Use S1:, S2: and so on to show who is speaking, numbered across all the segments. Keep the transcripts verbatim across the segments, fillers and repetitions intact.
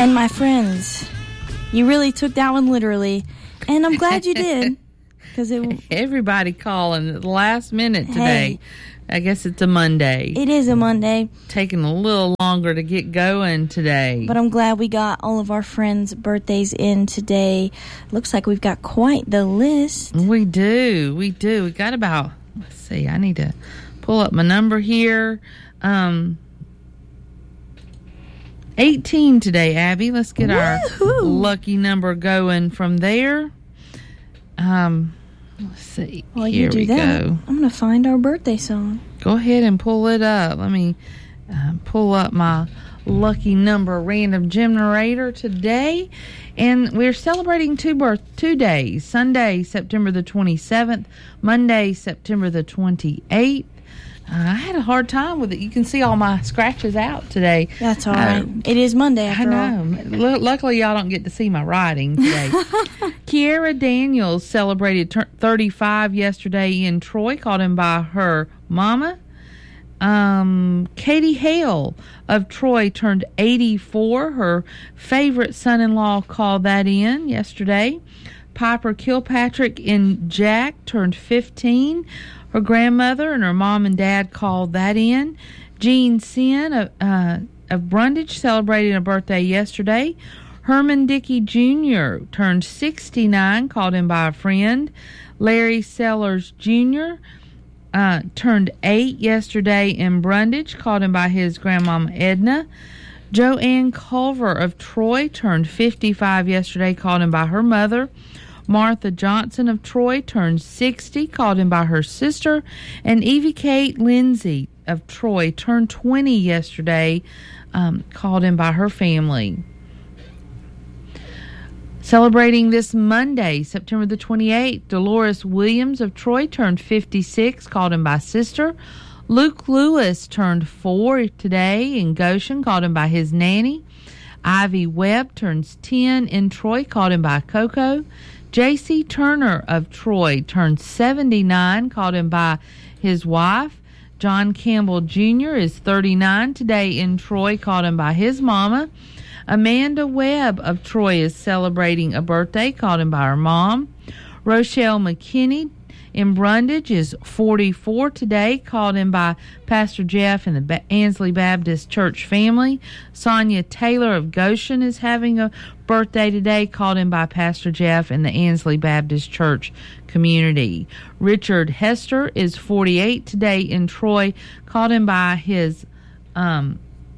S1: And my friends, you really took that one literally, and I'm glad you did. Because it
S2: everybody calling at the last minute today. Hey, I guess it's a Monday.
S1: It is a Monday.
S2: Taking a little longer to get going today.
S1: But I'm glad we got all of our friends' birthdays in today. Looks like we've got quite the list.
S2: We do. We do. We got about, let's see, I need to pull up my number here. Um, eighteen today, Abby. Let's get Woo-hoo. Our lucky number going from there. Um, let's see.
S1: While
S2: Here
S1: you do
S2: we
S1: that,
S2: go.
S1: I'm going to find our birthday song.
S2: Go ahead and pull it up. Let me uh, pull up my lucky number random generator today. And we're celebrating two birth two days. Sunday, September the twenty-seventh. Monday, September the twenty-eighth. Uh, I had a hard time with it. You can see all my scratches out today.
S1: That's all right. Uh, it is Monday after
S2: I know. All. L- luckily, y'all don't get to see my writing today. Kiara Daniels celebrated ter- thirty-five yesterday in Troy, called him by her mama. Um, Katie Hale of Troy turned eighty-four. Her favorite son-in-law called that in yesterday. Piper Kilpatrick in Jack turned fifteen. Her grandmother and her mom and dad called that in. Jean Sin of, uh, of Brundage celebrated a birthday yesterday. Herman Dickey Junior turned sixty-nine, called in by a friend. Larry Sellers Junior uh, turned eight yesterday in Brundage, called in by his grandmama Edna. Joanne Culver of Troy turned fifty-five yesterday, called in by her mother. Martha Johnson of Troy turned sixty, called in by her sister. And Evie Kate Lindsay of Troy turned twenty yesterday, um, called in by her family. Celebrating this Monday, September the twenty-eighth, Dolores Williams of Troy turned fifty-six, called in by sister. Luke Lewis turned four today in Goshen, called in by his nanny. Ivy Webb turns ten in Troy, called in by Coco. J C Turner of Troy turned seventy-nine, called in by his wife. John Campbell Junior is thirty-nine today in Troy, called in by his mama. Amanda Webb of Troy is celebrating a birthday, called in by her mom. Rochelle McKinney in Brundage is forty-four today, called in by Pastor Jeff and the ba- Ansley Baptist Church family. Sonia Taylor of Goshen is having a birthday today, called in by Pastor Jeff and the Ansley Baptist Church community. Richard Hester is forty-eight today in Troy, called in by his um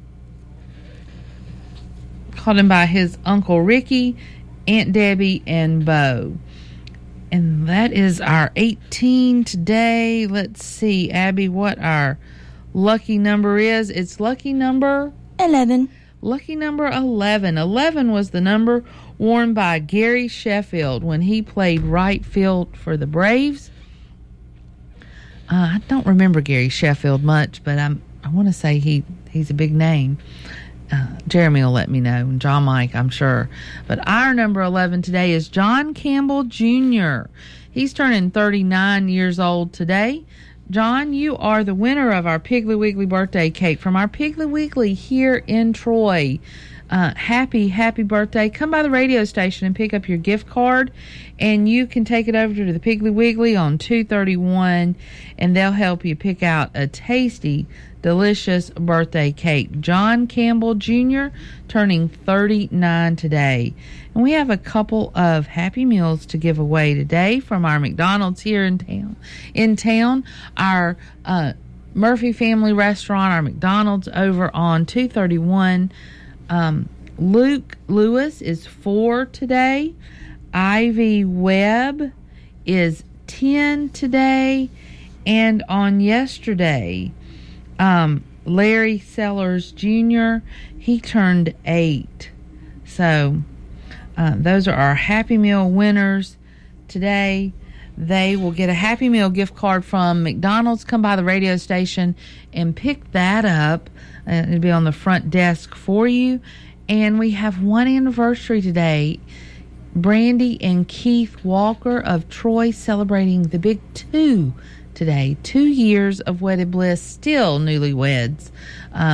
S2: called in by his Uncle Ricky, Aunt Debbie, and Bo. And that is our eighteen today. Let's see, Abby, what our lucky number is. It's lucky number
S1: eleven.
S2: Lucky number eleven. eleven was the number worn by Gary Sheffield when he played right field for the Braves. Uh, I don't remember Gary Sheffield much, but I'm, I want to say he, he's a big name. Uh, Jeremy will let me know, and John Mike, I'm sure. But our number eleven today is John Campbell Junior He's turning thirty-nine years old today. John, you are the winner of our Piggly Wiggly birthday cake from our Piggly Wiggly here in Troy. Uh, happy, happy birthday. Come by the radio station and pick up your gift card, and you can take it over to the Piggly Wiggly on two thirty-one, and they'll help you pick out a tasty, delicious birthday cake. John Campbell Junior turning thirty-nine today. And we have a couple of Happy Meals to give away today from our McDonald's here in town. In town, our uh, Murphy Family Restaurant, our McDonald's over on two thirty-one. Um, Luke Lewis is four today. Ivy Webb is ten today. And on yesterday, um, Larry Sellers Junior, he turned eight. So uh, those are our Happy Meal winners today. They will get a Happy Meal gift card from McDonald's. Come by the radio station and pick that up. Uh, it'll be on the front desk for you. And we have one anniversary today. Brandy and Keith Walker of Troy celebrating the big two today. Two years of wedded bliss, still newlyweds. Um,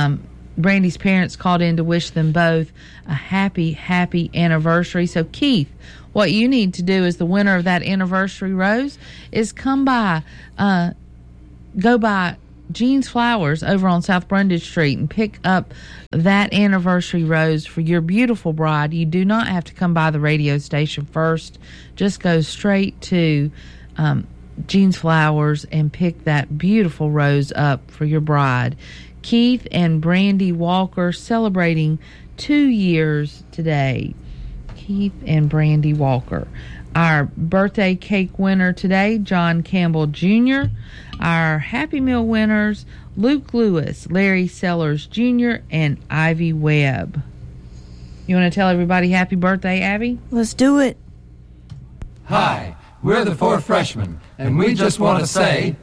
S2: Brandy's parents called in to wish them both a happy, happy anniversary. So, Keith, what you need to do as the winner of that anniversary rose is come by, uh, go by Jean's Flowers over on South Brundage Street and pick up that anniversary rose for your beautiful bride. You do not have to come by the radio station first. Just go straight to um, Jean's Flowers and pick that beautiful rose up for your bride. Keith and Brandy Walker celebrating two years today. Keith and Brandy Walker. Our birthday cake winner today, John Campbell Junior Our Happy Meal winners, Luke Lewis, Larry Sellers Junior, and Ivy Webb. You want to tell everybody happy birthday, Abby?
S1: Let's do it.
S3: Hi, we're the four freshmen, and we just want to say